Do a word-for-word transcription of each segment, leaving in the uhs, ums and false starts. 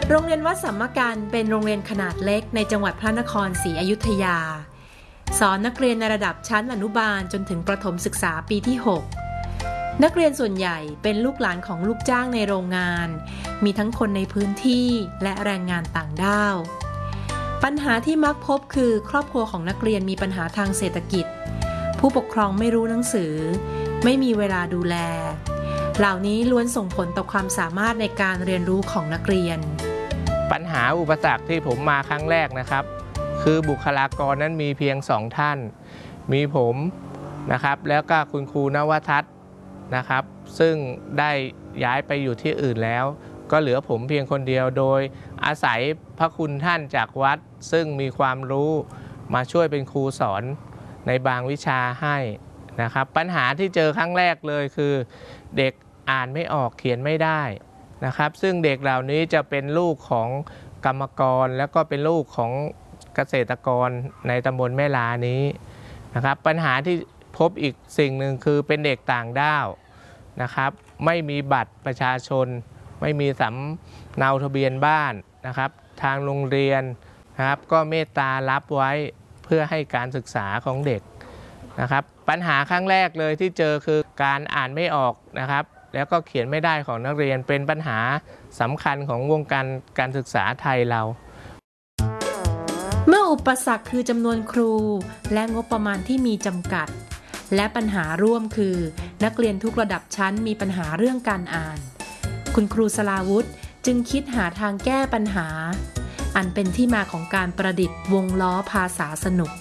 โรงเรียนวัดสัมมกันเป็นโรงเรียนขนาดเล็กในจังหวัดพระนครศรีอยุธยาสอนนักเรียนในระดับชั้นอนุบาลจนถึงประถมศึกษาปีที่หกนักเรียนส่วนใหญ่เป็นลูกหลานของลูกจ้างในโรงงานมีทั้งคนในพื้นที่และแรงงานต่างด้าวปัญหาที่มักพบคือครอบครัวของนักเรียนมีปัญหาทางเศรษฐกิจผู้ปกครองไม่รู้หนังสือไม่มีเวลาดูแลเหล่านี้ล้วนส่งผลต่อความสามารถในการเรียนรู้ของนักเรียนปัญหาอุปสรรคที่ผมมาครั้งแรกนะครับคือบุคลากรนั้นมีเพียงสองท่านมีผมนะครับแล้วก็คุณครูนวทัศน์นะครับซึ่งได้ย้ายไปอยู่ที่อื่นแล้วก็เหลือผมเพียงคนเดียวโดยอาศัยพระคุณท่านจากวัดซึ่งมีความรู้มาช่วยเป็นครูสอนในบางวิชาให้นะครับปัญหาที่เจอครั้งแรกเลยคือเด็กอ่านไม่ออกเขียนไม่ได้นะครับซึ่งเด็กเหล่านี้จะเป็นลูกของกรรมกรแล้วก็เป็นลูกของเกษตรกรในตำบลแม่ลานี้นะครับปัญหาที่พบอีกสิ่งหนึ่งคือเป็นเด็กต่างด้าวนะครับไม่มีบัตรประชาชนไม่มีสำเนาทะเบียนบ้านนะครับทางโรงเรียนนะครับก็เมตตารับไว้เพื่อให้การศึกษาของเด็กนะครับปัญหาครั้งแรกเลยที่เจอคือการอ่านไม่ออกนะครับแล้วก็เขียนไม่ได้ของนักเรียนเป็นปัญหาสำคัญของวงการการศึกษาไทยเราเมื่ออุปสรรคคือจำนวนครูและงบประมาณที่มีจำกัดและปัญหาร่วมคือนักเรียนทุกระดับชั้นมีปัญหาเรื่องการอ่านคุณครูสลาวุธจึงคิดหาทางแก้ปัญหาอันเป็นที่มาของการประดิษฐ์วงล้อภาษาสนุก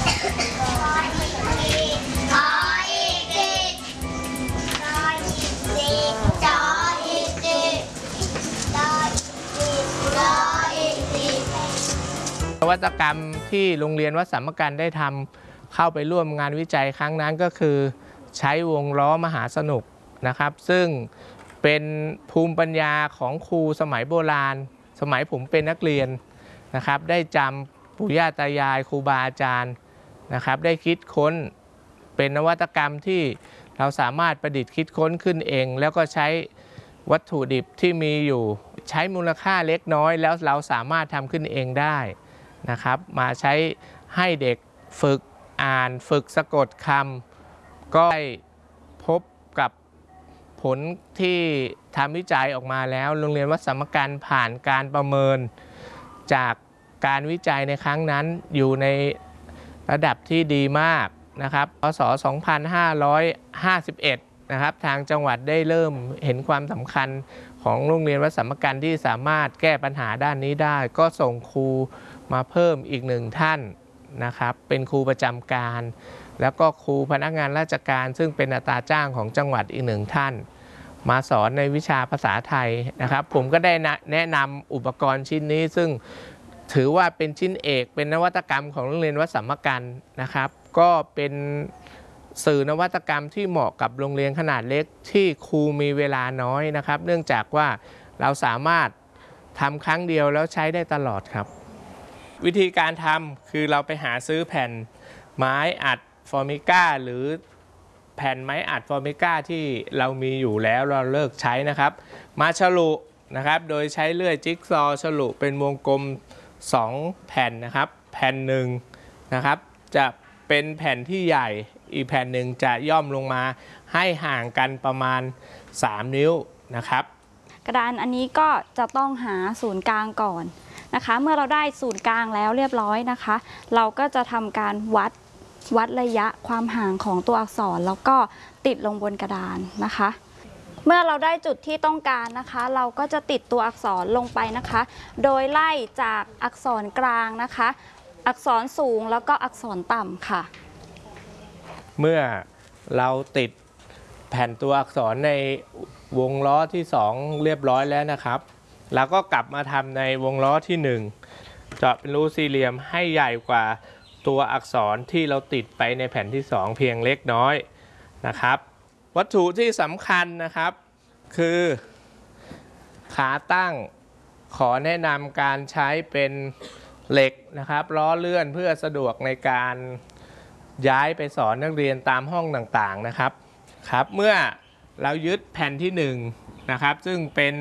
นวัตกรรมที่โรงเรียนวัดสัมมกันได้ทำเข้าไปร่วมงานวิจัยครั้งนั้นก็คือใช้วงล้อมหาสนุกนะครับซึ่งเป็นภูมิปัญญาของครูสมัยโบราณสมัยผมเป็นนักเรียนนะครับได้จำปู่ย่าตายายครูบาอาจารย์นะครับได้คิดค้นเป็นนวัตกรรมที่เราสามารถประดิษฐ์คิดค้นขึ้นเองแล้วก็ใช้วัตถุดิบที่มีอยู่ใช้มูลค่าเล็กน้อยแล้วเราสามารถทำขึ้นเองได้นะครับมาใช้ให้เด็กฝึกอ่านฝึกสะกดคำก็ได้พบกับผลที่ทำวิจัยออกมาแล้วโรงเรียนวัดสัมมกันผ่านการประเมินจากการวิจัยในครั้งนั้นอยู่ในระดับที่ดีมากนะครับพ.ศ. สองพันห้าร้อยห้าสิบเอ็ดนะครับทางจังหวัดได้เริ่มเห็นความสำคัญของโรงเรียนวัดสัมมกันที่สามารถแก้ปัญหาด้านนี้ได้ก็ส่งครูมาเพิ่มอีกหนึ่งท่านนะครับเป็นครูประจำการแล้วก็ครูพนักงานราชการซึ่งเป็นอัตราจ้างของจังหวัดอีกหนึ่งท่านมาสอนในวิชาภาษาไทยนะครับผมก็ได้แนะนำอุปกรณ์ชิ้นนี้ซึ่งถือว่าเป็นชิ้นเอกเป็นนวัตกรรมของโรงเรียนวัดสัมมกันนะครับก็เป็นสื่อนวัตกรรมที่เหมาะกับโรงเรียนขนาดเล็กที่ครูมีเวลาน้อยนะครับเนื่องจากว่าเราสามารถทำครั้งเดียวแล้วใช้ได้ตลอดครับวิธีการทำคือเราไปหาซื้อแผ่นไม้อัดฟอร์มิก้าหรือแผ่นไม้อัดฟอร์มิก้าที่เรามีอยู่แล้วเราเลิกใช้นะครับมาฉลุนะครับโดยใช้เลื่อยจิ๊กซอว์ฉลุเป็นวงกลมสองแผ่นนะครับแผ่นหนึ่งนะครับจะเป็นแผ่นที่ใหญ่อีกแผ่นหนึ่งจะย่อมลงมาให้ห่างกันประมาณสามนิ้วนะครับกระดานอันนี้ก็จะต้องหาศูนย์กลางก่อนนะคะเมื่อเราได้ศูนย์กลางแล้วเรียบร้อยนะคะเราก็จะทำการวัดวัดระยะความห่างของตัวอักษรแล้วก็ติดลงบนกระดานนะคะเมื่อเราได้จุดที่ต้องการนะคะเราก็จะติดตัวอักษรลงไปนะคะโดยไล่จากอักษรกลางนะคะอักษรสูงแล้วก็อักษรต่ำค่ะเมื่อเราติดแผ่นตัวอักษรในวงล้อที่สองเรียบร้อยแล้วนะครับเราก็กลับมาทำในวงล้อที่หนึ่งเจาะเป็นรูสี่เหลี่ยมให้ใหญ่กว่าตัวอักษรที่เราติดไปในแผ่นที่สองเพียงเล็กน้อยนะครับวัตถุที่สำคัญนะครับคือขาตั้งขอแนะนำการใช้เป็นเหล็กนะครับล้อเลื่อนเพื่อสะดวกในการย้ายไปสอนนักเรียนตามห้องต่างๆนะครับครับเมื่อเรายึดแผ่นที่หนึ่งนะครับซึ่งเป็น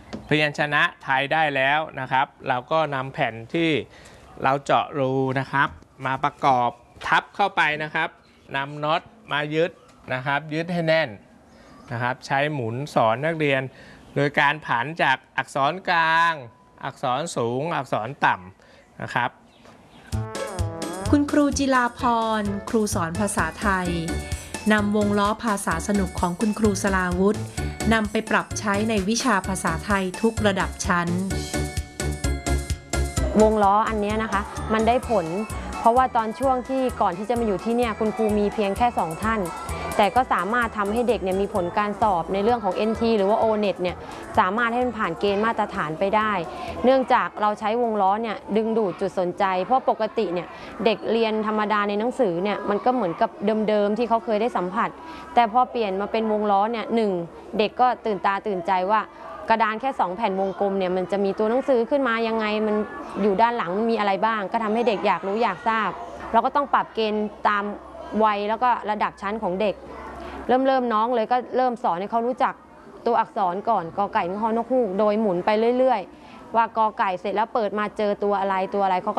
พยัญชนะไทยได้แล้วนะครับเราก็นำแผ่นที่เราเจาะรูนะครับมาประกอบทับเข้าไปนะครับนำน็อตมายึดนะครับยึดให้แน่นนะครับใช้หมุนสอนนักเรียนโดยการผันจากอักษรกลางอักษรสูงอักษรต่ำนะครับคุณครูจิลาพรครูสอนภาษาไทยนำวงล้อภาษาสนุกของคุณครูสลาวุฒินำไปปรับใช้ในวิชาภาษาไทยทุกระดับชั้นวงล้ออันนี้นะคะมันได้ผลเพราะว่าตอนช่วงที่ก่อนที่จะมาอยู่ที่เนี่ยคุณครูมีเพียงแค่สองท่านแต่ก็สามารถทำให้เด็กเนี่ยมีผลการสอบในเรื่องของ เอ็น ที หรือว่า โอ เน็ต เนี่ยสามารถให้มันผ่านเกณฑ์มาตรฐานไปได้เนื่องจากเราใช้วงล้อเนี่ยดึงดูดจุดสนใจเพราะปกติเนี่ยเด็กเรียนธรรมดาในหนังสือเนี่ยมันก็เหมือนกับเดิมๆที่เขาเคยได้สัมผัสแต่พอเปลี่ยนมาเป็นวงล้อเนี่ยหนึ่งเด็กก็ตื่นตาตื่นใจว่ากระดานแค่สองแผ่นวงกลมเนี่ยมันจะมีตัวหนังสือขึ้นมายังไงมันอยู่ด้านหลังมันมีอะไรบ้างก็ทำให้เด็กอยากรู้อยากทราบเราก็ต้องปรับเกณฑ์ตามวัยแล้วก็ระดับชั้นของเด็กเริ่มเริ่มน้องเลยก็เริ่มสอนให้เขารู้จักตัวอักษรก่อนกอไก่งอ นกฮูกโดยหมุนไปเรื่อยๆว่ากอไก่เสร็จแล้วเปิดมาเจอตัวอะไรตัวอะไรเขาก็